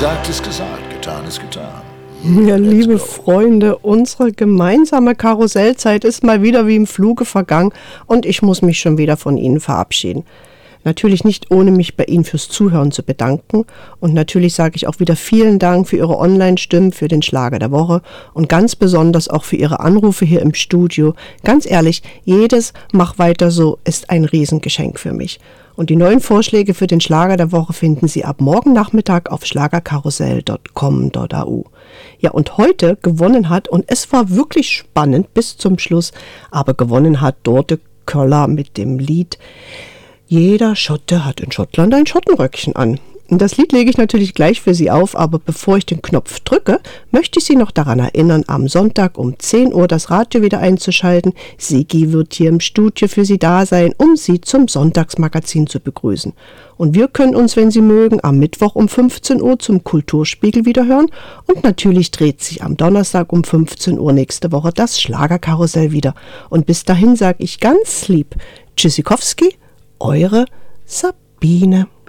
Gesagt ist gesagt, getan ist getan. Ja, liebe Freunde, unsere gemeinsame Karussellzeit ist mal wieder wie im Fluge vergangen und ich muss mich schon wieder von Ihnen verabschieden. Natürlich nicht ohne mich bei Ihnen fürs Zuhören zu bedanken und natürlich sage ich auch wieder vielen Dank für Ihre Online-Stimmen, für den Schlager der Woche und ganz besonders auch für Ihre Anrufe hier im Studio. Ganz ehrlich, jedes Mach weiter so ist ein Riesengeschenk für mich. Und die neuen Vorschläge für den Schlager der Woche finden Sie ab morgen Nachmittag auf schlagerkarussell.com.au. Ja, und heute gewonnen hat, und es war wirklich spannend bis zum Schluss, aber gewonnen hat Dorte Köller mit dem Lied Jeder Schotte hat in Schottland ein Schottenröckchen an. Und das Lied lege ich natürlich gleich für Sie auf, aber bevor ich den Knopf drücke, möchte ich Sie noch daran erinnern, am Sonntag um 10 Uhr das Radio wieder einzuschalten. Sigi wird hier im Studio für Sie da sein, um Sie zum Sonntagsmagazin zu begrüßen. Und wir können uns, wenn Sie mögen, am Mittwoch um 15 Uhr zum Kulturspiegel wieder hören. Und natürlich dreht sich am Donnerstag um 15 Uhr nächste Woche das Schlagerkarussell wieder. Und bis dahin sage ich ganz lieb Tschüssikowski, eure Sabine.